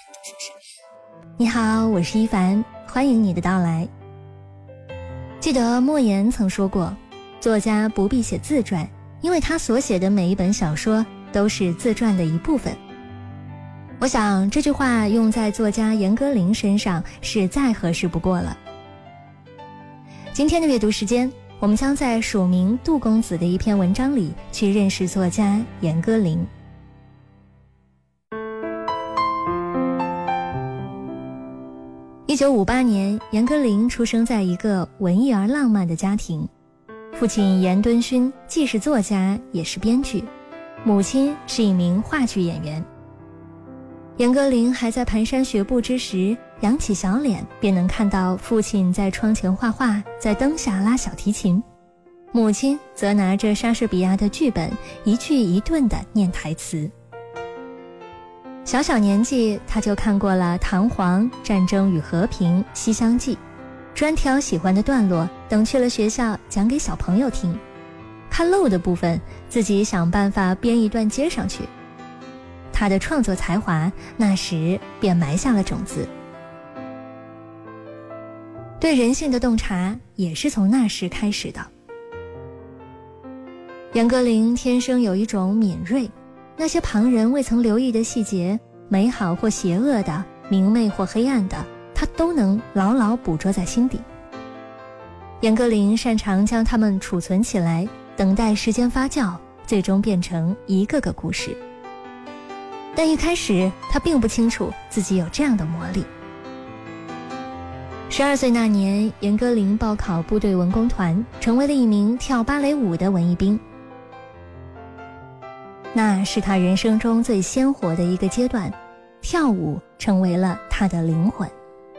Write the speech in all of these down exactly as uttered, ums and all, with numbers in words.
你好，我是一凡，欢迎你的到来。记得莫言曾说过，作家不必写自传，因为他所写的每一本小说都是自传的一部分。我想这句话用在作家严歌苓身上是再合适不过了。今天的阅读时间，我们将在署名杜公子的一篇文章里去认识作家严歌苓。一九五八年，严歌苓出生在一个文艺而浪漫的家庭，父亲严敦勋既是作家也是编剧，母亲是一名话剧演员。严歌苓还在蹒跚学步之时，扬起小脸便能看到父亲在窗前画画，在灯下拉小提琴，母亲则拿着莎士比亚的剧本一句一顿地念台词。小小年纪他就看过了《唐璜》《战争与和平》《西厢记》，专挑喜欢的段落等去了学校讲给小朋友听，看漏的部分自己想办法编一段接上去。他的创作才华那时便埋下了种子，对人性的洞察也是从那时开始的。严歌苓天生有一种敏锐，那些旁人未曾留意的细节，美好或邪恶的，明媚或黑暗的，他都能牢牢捕捉在心底。严歌苓擅长将它们储存起来，等待时间发酵，最终变成一个个故事。但一开始他并不清楚自己有这样的魔力。十二岁那年，严歌苓报考部队文工团，成为了一名跳芭蕾舞的文艺兵。那是他人生中最鲜活的一个阶段，跳舞成为了他的灵魂。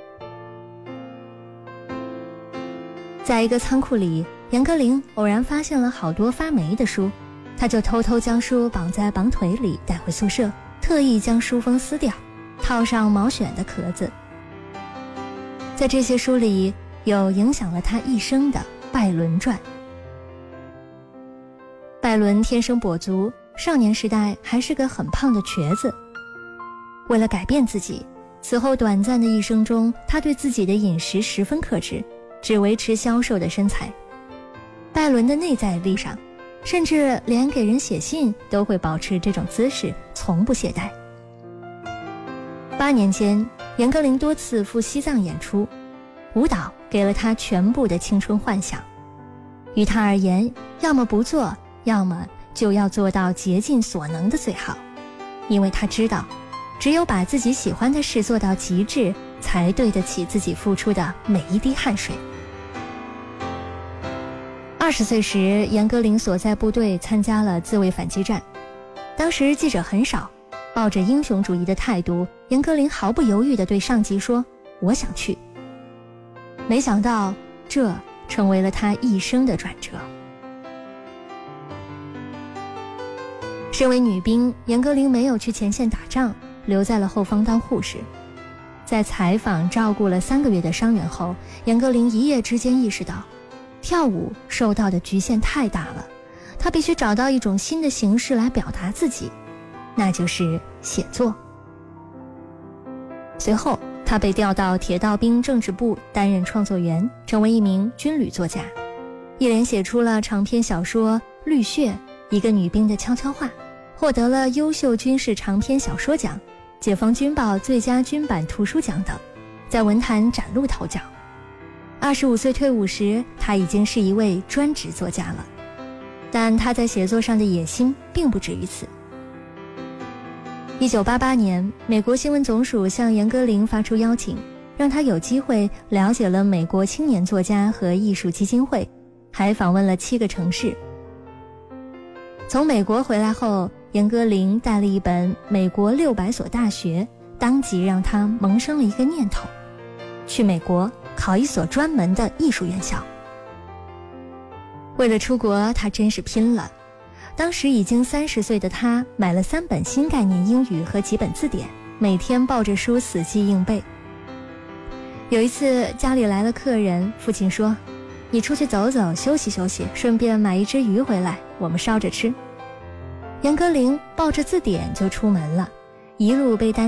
在一个仓库里，严歌苓偶然发现了好多发霉的书，他就偷偷将书绑在绑腿里带回宿舍，特意将书封撕掉，套上毛选的壳子。在这些书里，有影响了他一生的《拜伦传》。拜伦天生跛足，少年时代还是个很胖的瘸子。为了改变自己，此后短暂的一生中，他对自己的饮食十分克制，只维持消瘦的身材。拜伦的内在力上，甚至连给人写信都会保持这种姿势，从不懈怠。八年间，严歌苓多次赴西藏演出，舞蹈给了他全部的青春幻想。于他而言，要么不做，要么就要做到竭尽所能的最好，因为他知道，只有把自己喜欢的事做到极致，才对得起自己付出的每一滴汗水。二十岁时，严歌苓所在部队参加了自卫反击战，当时记者很少，抱着英雄主义的态度，严歌苓毫不犹豫地对上级说：“我想去。”没想到，这成为了他一生的转折。身为女兵，严歌苓没有去前线打仗，留在了后方当护士。在采访照顾了三个月的伤员后，严歌苓一夜之间意识到，跳舞受到的局限太大了，她必须找到一种新的形式来表达自己，那就是写作。随后，她被调到铁道兵政治部担任创作员，成为一名军旅作家，一连写出了长篇小说《绿血》、一个女兵的悄悄话，获得了优秀军事长篇小说奖、解放军报最佳军版图书奖等，在文坛崭露头角。二十五岁退伍时，他已经是一位专职作家了，但他在写作上的野心并不止于此。一九八八年，美国新闻总署向严歌苓发出邀请，让他有机会了解了美国青年作家和艺术基金会，还访问了七个城市。从美国回来后，严歌苓带了一本《美国六百所大学》，当即让他萌生了一个念头，去美国考一所专门的艺术院校。为了出国，他真是拼了。当时已经三十岁的他，买了三本新概念英语和几本字典，每天抱着书死记硬背。有一次家里来了客人，父亲说：“你出去走走，休息休息，顺便买一只鱼回来，我们烧着吃。”严歌苓抱着字典就出门了，一路背单